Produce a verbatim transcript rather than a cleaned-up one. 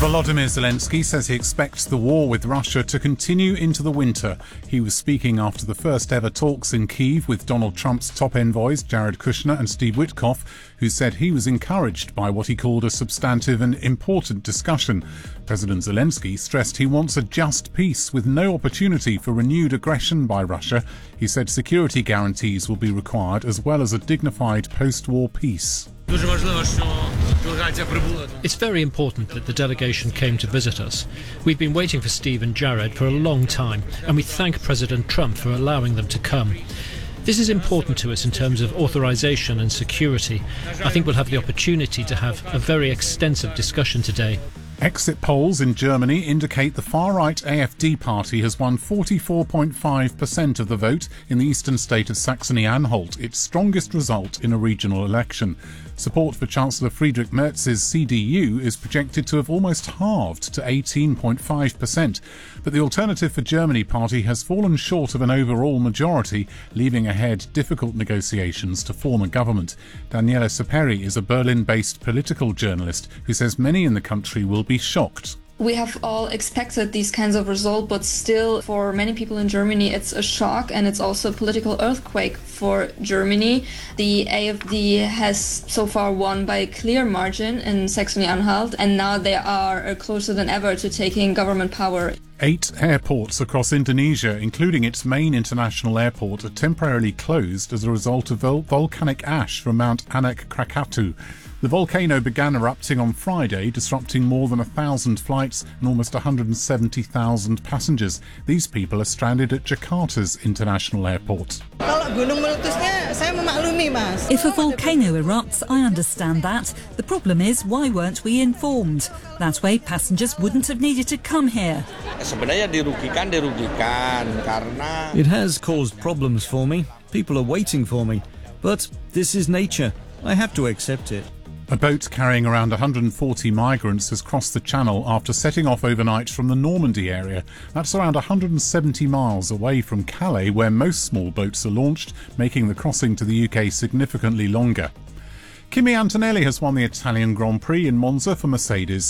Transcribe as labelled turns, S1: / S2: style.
S1: Volodymyr Zelensky says he expects the war with Russia to continue into the winter. He was speaking after the first ever talks in Kyiv with Donald Trump's top envoys Jared Kushner and Steve Witkoff, who said he was encouraged by what he called a substantive and important discussion. President Zelensky stressed he wants a just peace with no opportunity for renewed aggression by Russia. He said security guarantees will be required as well as a dignified post-war peace.
S2: It's very important that the delegation came to visit us. We've been waiting for Steve and Jared for a long time, and we thank President Trump for allowing them to come. This is important to us in terms of authorization and security. I think we'll have the opportunity to have a very extensive discussion today.
S1: Exit polls in Germany indicate the far-right A F D party has won forty-four point five percent of the vote in the eastern state of Saxony-Anhalt, its strongest result in a regional election. Support for Chancellor Friedrich Merz's C D U is projected to have almost halved to eighteen point five percent, but the Alternative for Germany party has fallen short of an overall majority, leaving ahead difficult negotiations to form a government. Daniela Saperi is a Berlin-based political journalist who says many in the country will be shocked.
S3: We have all expected these kinds of results, but still for many people in Germany it's a shock, and it's also a political earthquake for Germany. The A F D has so far won by a clear margin in Saxony-Anhalt, and now they are closer than ever to taking government power.
S1: Eight airports across Indonesia, including its main international airport, are temporarily closed as a result of vol- volcanic ash from Mount Anak Krakatau. The volcano began erupting on Friday, disrupting more than a thousand flights and almost one hundred seventy thousand passengers. These people are stranded at Jakarta's international airport.
S4: If a volcano erupts, I understand that. The problem is, why weren't we informed? That way, passengers wouldn't have needed to come here.
S5: It has caused problems for me. People are waiting for me. But this is nature. I have to accept it.
S1: A boat carrying around one hundred forty migrants has crossed the Channel after setting off overnight from the Normandy area. That's around one hundred seventy miles away from Calais, where most small boats are launched, making the crossing to the U K significantly longer. Kimi Antonelli has won the Italian Grand Prix in Monza for Mercedes.